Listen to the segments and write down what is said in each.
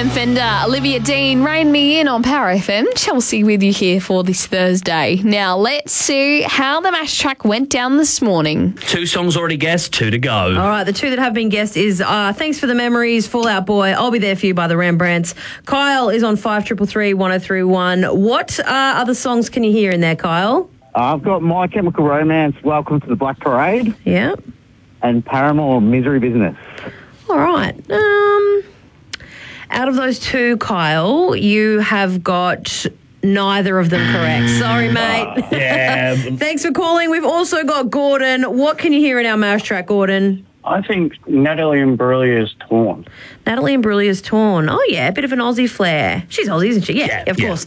FM Fender, Olivia Dean, Rein Me In on Power FM. Chelsea with you here for this Thursday. Now, let's see how the Mash Track went down this morning. 2 songs already guessed, 2 to go. All right, the 2 that have been guessed is Thanks for the Memories, Fall Out Boy, I'll Be There For You by the Rembrandts. Kyle is on 5333 1031. What other songs can you hear in there, Kyle? I've got My Chemical Romance, Welcome to the Black Parade. Yeah. And Paramore, Misery Business. All right. Out of those 2, Kyle, you have got neither of them correct. Sorry, mate. Yeah. Thanks for calling. We've also got Gordon. What can you hear in our Mash Track, Gordon? I think Natalie Imbruglia's Torn. Natalie Imbruglia's Torn. Oh, yeah, a bit of an Aussie flair. She's Aussie, isn't she? Yeah, of course.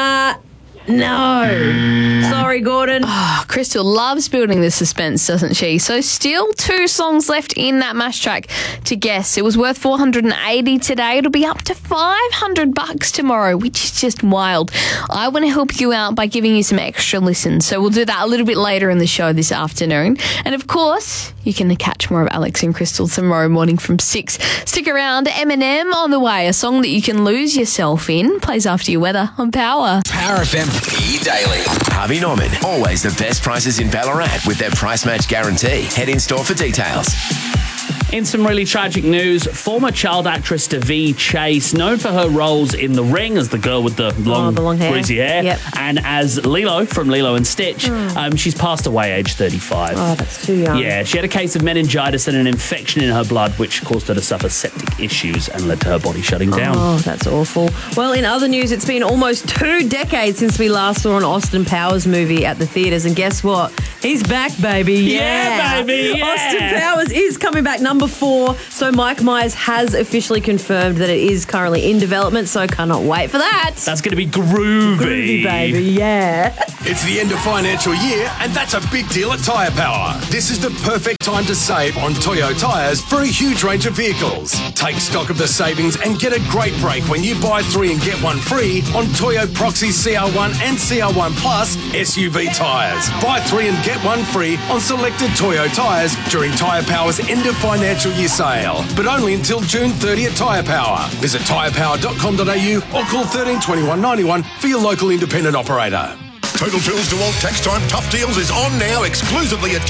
No. Sorry, Gordon. Oh, Crystal loves building the suspense, doesn't she? So still 2 songs left in that Mash Track to guess. It was worth $480 today. It'll be up to $500 tomorrow, which is just wild. I want to help you out by giving you some extra listens. So we'll do that a little bit later in the show this afternoon. And of course, you can catch more of Alex and Crystal tomorrow morning from 6. Stick around. Eminem on the way, a song that you can lose yourself in. Plays after your weather on Power. Power FM Daily. Harvey Norman. Always the best prices in Ballarat with their price match guarantee. Head in store for details. In some really tragic news, former child actress Davy Chase, known for her roles in The Ring as the girl with the long hair. greasy hair, Yep. and as Lilo from Lilo and Stitch, she's passed away aged 35. Oh, that's too young. Yeah, she had a case of meningitis and an infection in her blood, which caused her to suffer septic issues and led to her body shutting down. Oh, that's awful. Well, in other news, it's been almost 2 decades since we last saw an Austin Powers movie at the theatres, and guess what? He's back, baby. Yeah, baby, yeah. Austin Powers is coming back, number 4. So Mike Myers has officially confirmed that it is currently in development, so cannot wait for that. That's going to be groovy. Groovy, baby, yeah. It's the end of financial year, and that's a big deal at Tyre Power. This is the perfect time to save on Toyo tyres for a huge range of vehicles. Take stock of the savings and get a great break when you buy 3 and get 1 free on Toyo Proxy CR1 and CR1 Plus SUV tyres. Buy 3 and get 1 free on selected Toyo tyres during Tyre Power's end of financial year sale, but only until June 30 at Tyre Power. Visit tyrepower.com.au or call 13 21 91 for your local independent operator. Total Tools DeWalt Tax Time Tough Deals is on now exclusively at